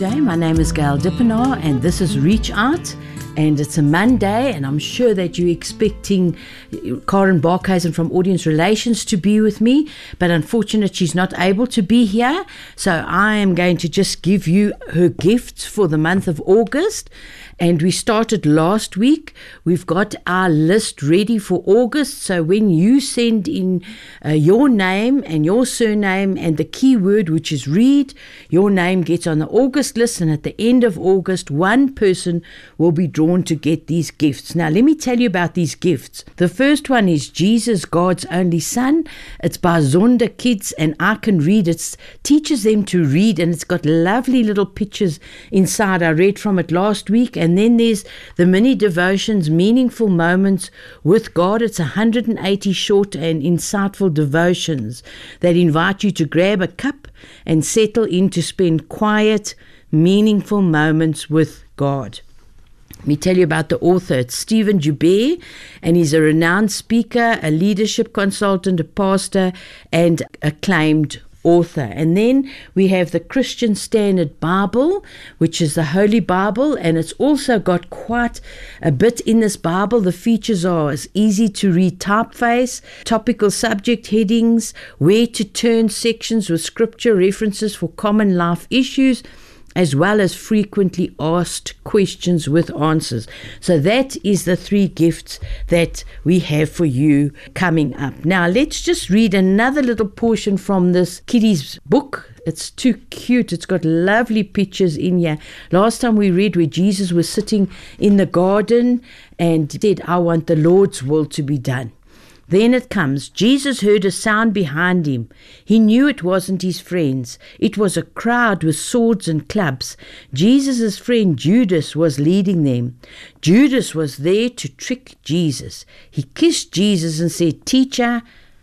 day. My name is Gail Dippenaar and this is Reach Out, and it's a Monday, and I'm sure that you're expecting Karen Barkhuizen from Audience Relations to be with me, but unfortunately she's not able to be here, so I am going to just give you her gifts for the month of August. And we started last week. We've got our list ready for August. So when you send in your name and your surname and the keyword, which is read, your name gets on the August list. And at the end of August, one person will be drawn to get these gifts. Now, let me tell you about these gifts. The first one is Jesus, God's Only Son. It's by Zonda Kids, and I can read. It teaches them to read, and it's got lovely little pictures inside. I read from it last week. And then there's the mini devotions, Meaningful Moments with God. It's 180 short and insightful devotions that invite you to grab a cup and settle in to spend quiet, meaningful moments with God. Let me tell you about the author. It's Stephen Joubert, and he's a renowned speaker, a leadership consultant, a pastor, and acclaimed author. And then we have the Christian Standard Bible, which is the Holy Bible, and it's also got quite a bit in this Bible. The features are as easy to read typeface, topical subject headings, where to turn sections with scripture references for common life issues, as well as frequently asked questions with answers. So that is the 3 gifts that we have for you coming up. Now let's just read another little portion from this kiddies book. It's too cute. It's got lovely pictures in here. Last time we read where Jesus was sitting in the garden and said, I want the Lord's will to be done. Then it comes, Jesus heard a sound behind him. He knew it wasn't his friends. It was a crowd with swords and clubs. Jesus' friend Judas was leading them. Judas was there to trick Jesus. He kissed Jesus and said, Teacher.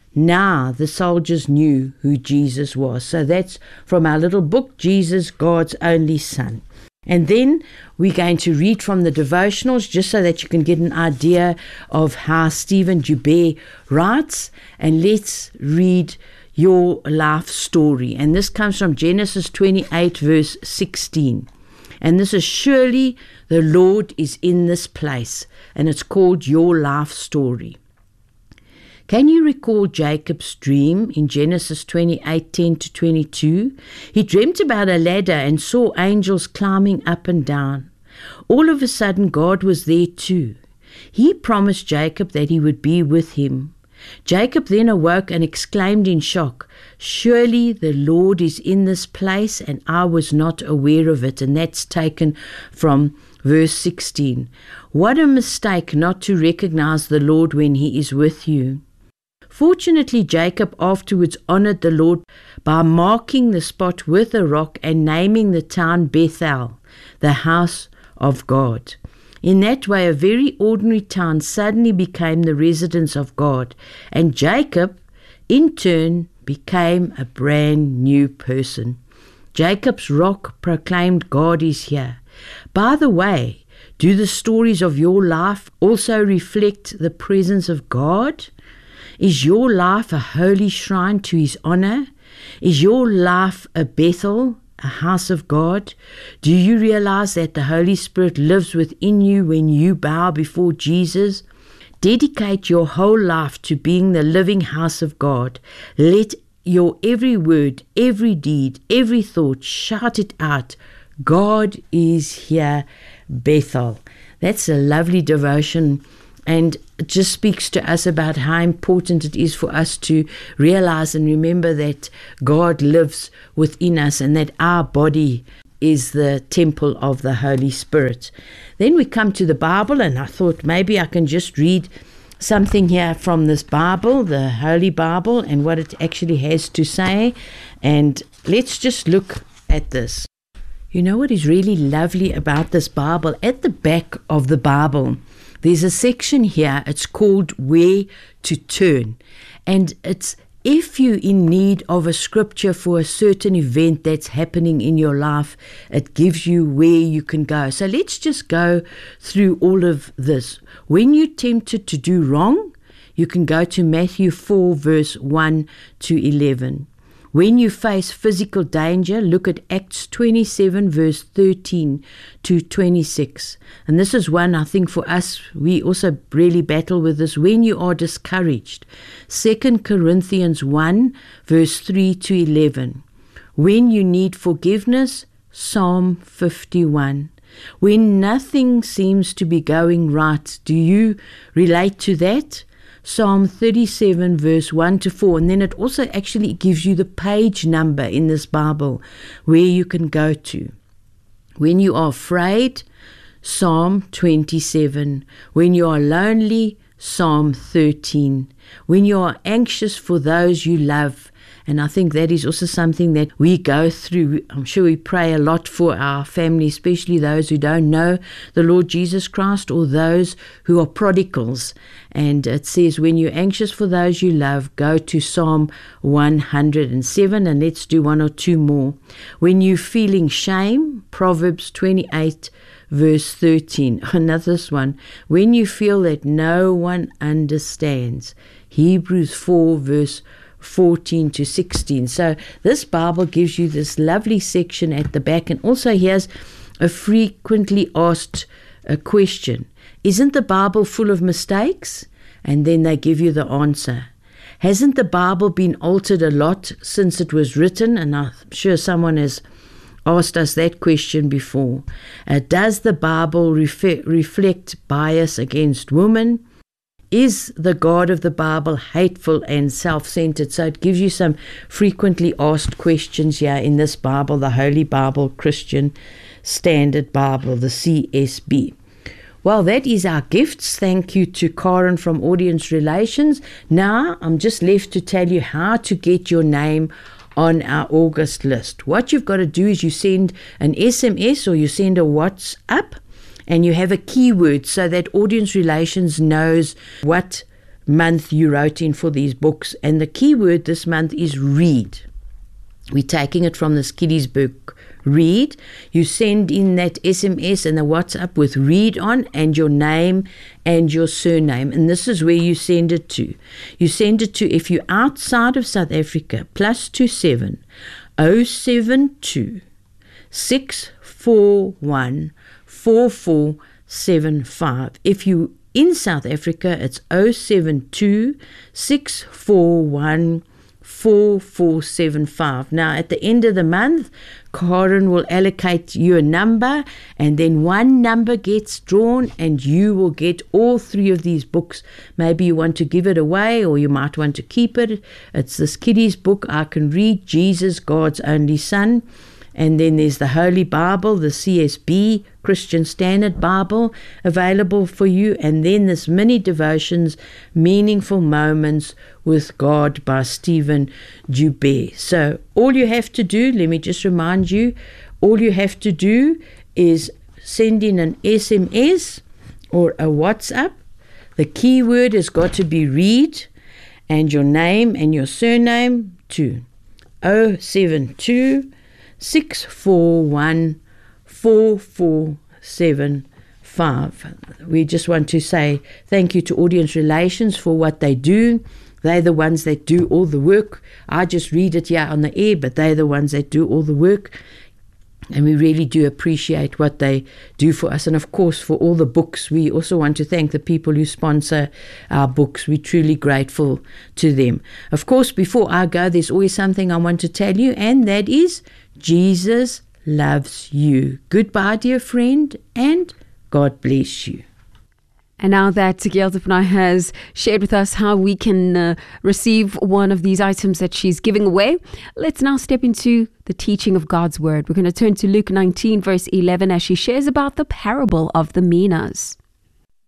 Now the soldiers knew who Jesus was. So that's from our little book, Jesus, God's Only Son. And then we're going to read from the devotionals just so that you can get an idea of how Stephen Joubert writes. And let's read your life story. And this comes from Genesis 28 verse 16. And this is surely the Lord is in this place. And it's called Your Life Story. Can you recall Jacob's dream in Genesis 28:10-22? He dreamt about a ladder and saw angels climbing up and down. All of a sudden, God was there too. He promised Jacob that he would be with him. Jacob then awoke and exclaimed in shock, Surely the Lord is in this place, and I was not aware of it. And that's taken from verse 16. What a mistake not to recognize the Lord when he is with you. Fortunately, Jacob afterwards honored the Lord by marking the spot with a rock and naming the town Bethel, the house of God. In that way, a very ordinary town suddenly became the residence of God, and Jacob, in turn, became a brand new person. Jacob's rock proclaimed God is here. By the way, do the stories of your life also reflect the presence of God? Is your life a holy shrine to his honor? Is your life a Bethel, a house of God? Do you realize that the Holy Spirit lives within you when you bow before Jesus? Dedicate your whole life to being the living house of God. Let your every word, every deed, every thought, shout it out. God is here, Bethel. That's a lovely devotion. And it just speaks to us about how important it is for us to realize and remember that God lives within us and that our body is the temple of the Holy Spirit. Then we come to the Bible, and I thought maybe I can just read something here from this Bible, the Holy Bible, and what it actually has to say. And let's just look at this. You know what is really lovely about this Bible? At the back of the Bible, there's a section here, it's called Where to Turn. And it's if you're in need of a scripture for a certain event that's happening in your life, it gives you where you can go. So let's just go through all of this. When you're tempted to do wrong, you can go to Matthew 4 verse 1 to 11. When you face physical danger, look at Acts 27 verse 13 to 26. And this is one, I think, for us, we also really battle with this. When you are discouraged, 2 Corinthians 1 verse 3 to 11. When you need forgiveness, Psalm 51. When nothing seems to be going right, do you relate to that? Psalm 37 verse 1 to 4. And then it also actually gives you the page number in this Bible where you can go to. When you are afraid, Psalm 27. When you are lonely, Psalm 13. When you are anxious for those you love. And I think that is also something that we go through. I'm sure we pray a lot for our family, especially those who don't know the Lord Jesus Christ or those who are prodigals. And it says, when you're anxious for those you love, go to Psalm 107. And let's do one or two more. When you're feeling shame, Proverbs 28 verse 13. Another one. When you feel that no one understands, Hebrews 4 verse 14 to 16. So this Bible gives you this lovely section at the back, and also here's a frequently asked question. Isn't the Bible full of mistakes? And then they give you the answer. Hasn't the Bible been altered a lot since it was written? And I'm sure someone has asked us that question before. Does the Bible reflect bias against women? Is the God of the Bible hateful and self-centered? So it gives you some frequently asked questions here in this Bible, the Holy Bible Christian Standard Bible, the CSB. Well, that is our gifts. Thank you to Karen from Audience Relations. Now, I'm just left to tell you how to get your name on our August list. What you've got to do is you send an SMS or you send a WhatsApp, and you have a keyword so that Audience Relations knows what month you wrote in for these books. And the keyword this month is read. We're taking it from this kiddies book, read. You send in that SMS and the WhatsApp with read on and your name and your surname. And this is where you send it to. You send it to, if you're outside of South Africa, +27 072 641 4475. If you in South Africa, it's 072 641 4475. Now, at the end of the month, Karen will allocate you a number, and then one number gets drawn, and you will get all three of these books. Maybe you want to give it away, or you might want to keep it. It's this kiddies book, I Can Read, Jesus, God's Only Son. And then there's the Holy Bible, the CSB, Christian Standard Bible, available for you. And then this mini devotions, Meaningful Moments with God by Stephen Dubé. So all you have to do, let me just remind you, all you have to do is send in an SMS or a WhatsApp. The keyword has got to be read, and your name and your surname to 072 641 4475. We just want to say thank you to Audience Relations for what they do. They're the ones that do all the work. I just read it here on the air, but they're the ones that do all the work. And we really do appreciate what they do for us. And of course, for all the books, we also want to thank the people who sponsor our books. We're truly grateful to them. Of course, before I go, there's always something I want to tell you, and that is Jesus loves you. Goodbye, dear friend, and God bless you. And now that Gail Dipnai has shared with us how we can receive one of these items that she's giving away, let's now step into the teaching of God's Word. We're going to turn to Luke 19, verse 11, as she shares about the parable of the minas.